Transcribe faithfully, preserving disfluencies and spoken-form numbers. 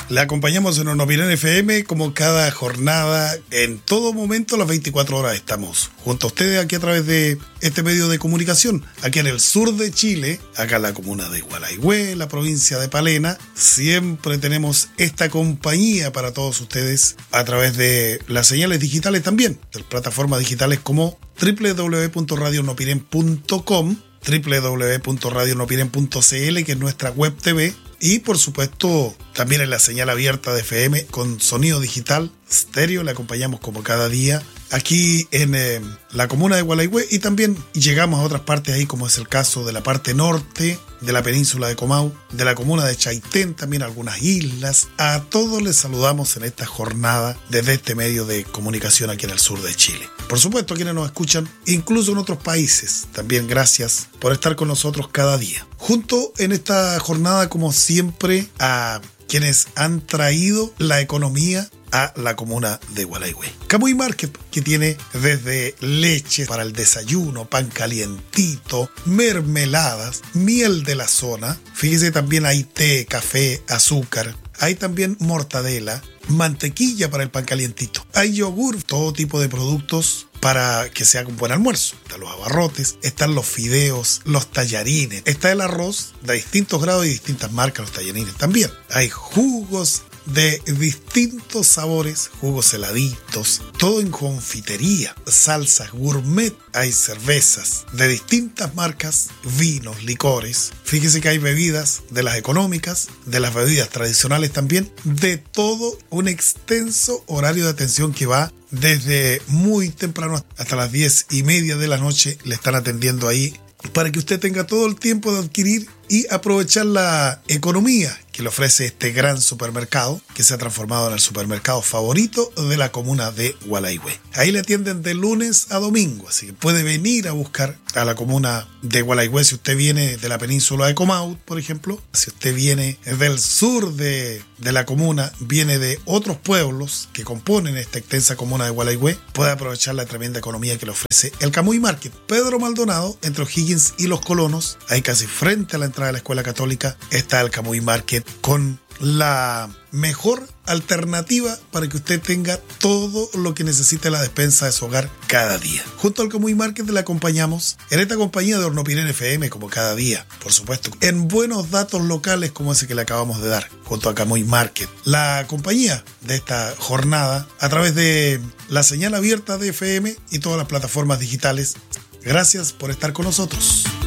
Le acompañamos en Hornopiren F M como cada jornada, en todo momento, las veinticuatro horas estamos junto a ustedes aquí a través de este medio de comunicación, aquí en el sur de Chile, acá en la comuna de Gualaihue, la provincia de Palena. Siempre tenemos esta compañía para todos ustedes a través de las señales digitales también, de plataformas digitales como doble u doble u doble u punto radio hornopiren punto com, doble u doble u doble u punto radio hornopiren punto c l, que es nuestra web T V, y por supuesto también en la señal abierta de F M con sonido digital estéreo. Le acompañamos como cada día aquí en eh, la comuna de Gualaihue, y también llegamos a otras partes ahí, como es el caso de la parte norte de la península de Comau, de la comuna de Chaitén, también algunas islas. A todos les saludamos en esta jornada desde este medio de comunicación aquí en el sur de Chile. Por supuesto, quienes nos escuchan incluso en otros países, también gracias por estar con nosotros cada día. Junto en esta jornada, como siempre, a quienes han traído la economía a la comuna de Gualaihue. Camuy Market, que tiene desde leche para el desayuno, pan calientito, mermeladas, miel de la zona. Fíjese, también hay té, café, azúcar. Hay también mortadela, mantequilla para el pan calientito. Hay yogur, todo tipo de productos para que sea un buen almuerzo. Están los abarrotes, están los fideos, los tallarines. Está el arroz de distintos grados y distintas marcas, los tallarines también. Hay jugos de distintos sabores, jugos heladitos, todo en confitería, salsas gourmet, hay cervezas de distintas marcas, vinos, licores. Fíjese que hay bebidas de las económicas, de las bebidas tradicionales también, de todo un extenso horario de atención que va desde muy temprano hasta las diez y media de la noche. Le están atendiendo ahí para que usted tenga todo el tiempo de adquirir y aprovechar la economía que le ofrece este gran supermercado, que se ha transformado en el supermercado favorito de la comuna de Gualaihue. Ahí le atienden de lunes a domingo, así que puede venir a buscar a la comuna de Gualaihue si usted viene de la península de Comau, por ejemplo. Si usted viene del sur de, de la comuna, viene de otros pueblos que componen esta extensa comuna de Gualaihue, puede aprovechar la tremenda economía que le ofrece el Camuy Market. Pedro Maldonado, entre O'Higgins y Los Colonos, ahí casi frente a la entrada de la Escuela Católica, está el Camuy Market, con la mejor alternativa para que usted tenga todo lo que necesite la despensa de su hogar cada día. Junto al Camuy Market le acompañamos en esta compañía de Hornopiren F M como cada día, por supuesto, en buenos datos locales como ese que le acabamos de dar, junto a Camuy Market, la compañía de esta jornada a través de la señal abierta de F M y todas las plataformas digitales. Gracias por estar con nosotros.